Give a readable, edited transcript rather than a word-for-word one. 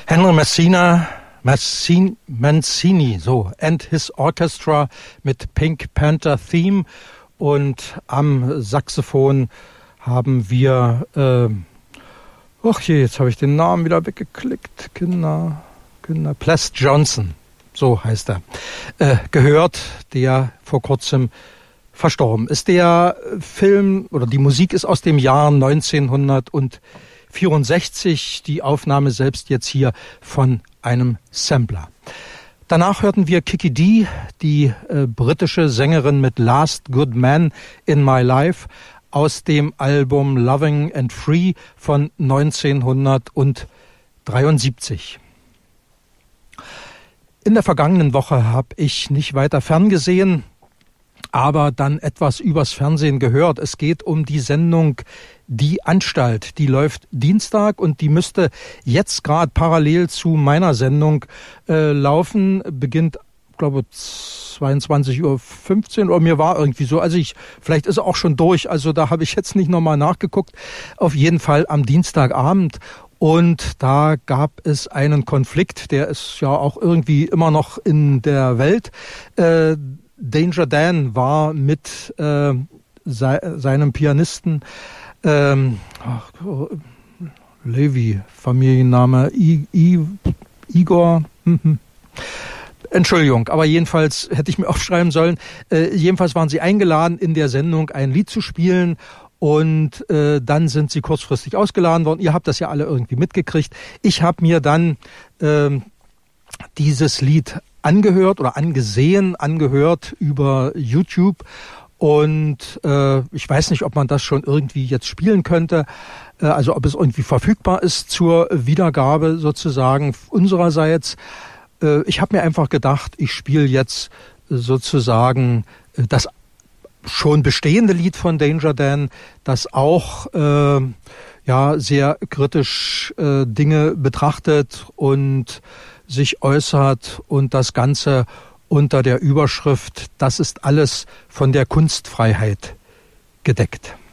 Henry Mancini, so, and his Orchestra mit Pink Panther Theme, und am Saxophon haben wir, jetzt habe ich den Namen wieder weggeklickt, Ples Johnson, so heißt er, gehört, der vor kurzem verstorben ist. Der Film oder die Musik ist aus dem Jahr 1964, die Aufnahme selbst jetzt hier von einem Sampler. Danach hörten wir Kiki Dee, die britische Sängerin mit Last Good Man in My Life, aus dem Album Loving and Free von 1973. In der vergangenen Woche habe ich nicht weiter ferngesehen, aber dann etwas übers Fernsehen gehört. Es geht um die Sendung Die Anstalt. Die läuft Dienstag und die müsste jetzt gerade parallel zu meiner Sendung laufen. Beginnt, glaube ich, 22:15 Uhr, oder mir war irgendwie so. Also vielleicht ist er auch schon durch. Also da habe ich jetzt nicht nochmal nachgeguckt. Auf jeden Fall am Dienstagabend. Und da gab es einen Konflikt, der ist ja auch irgendwie immer noch in der Welt. Danger Dan war mit seinem Pianisten Levi, Familienname Igor. Entschuldigung, aber jedenfalls hätte ich mir aufschreiben sollen. Jedenfalls waren sie eingeladen, in der Sendung ein Lied zu spielen. Und dann sind sie kurzfristig ausgeladen worden. Ihr habt das ja alle irgendwie mitgekriegt. Ich habe mir dann dieses Lied angehört über YouTube. Und ich weiß nicht, ob man das schon irgendwie jetzt spielen könnte. Also ob es irgendwie verfügbar ist zur Wiedergabe sozusagen unsererseits. Ich habe mir einfach gedacht, ich spiele jetzt sozusagen das schon bestehende Lied von Danger Dan, das auch sehr kritisch Dinge betrachtet und sich äußert, und das Ganze unter der Überschrift: Das ist alles von der Kunstfreiheit gedeckt.